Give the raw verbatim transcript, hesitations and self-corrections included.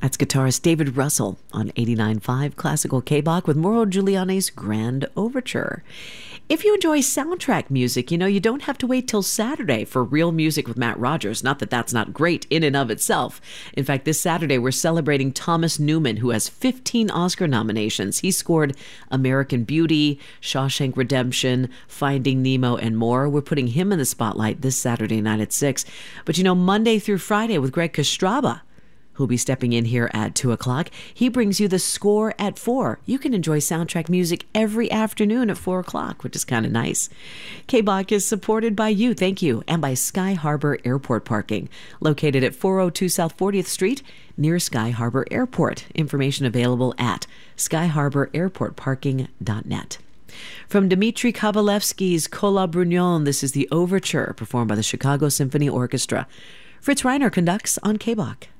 That's guitarist David Russell on eighty-nine point five Classical K-Bach with Mauro Giuliani's Grand Overture. If you enjoy soundtrack music, you know, you don't have to wait till Saturday for Real Music with Matt Rogers. Not that that's not great in and of itself. In fact, this Saturday we're celebrating Thomas Newman, who has fifteen Oscar nominations. He scored American Beauty, Shawshank Redemption, Finding Nemo, and more. We're putting him in the spotlight this Saturday night at six. But you know, Monday through Friday with Greg Kostraba, who'll be stepping in here at two o'clock. He brings you the score at four. You can enjoy soundtrack music every afternoon at four o'clock, which is kind of nice. K-Bach is supported by you, thank you, and by Sky Harbor Airport Parking, located at four oh two South fortieth Street, near Sky Harbor Airport. Information available at sky harbor airport parking dot net. From Dmitri Kabalevsky's Kola Brugnon, this is the Overture, performed by the Chicago Symphony Orchestra. Fritz Reiner conducts on K-Bach.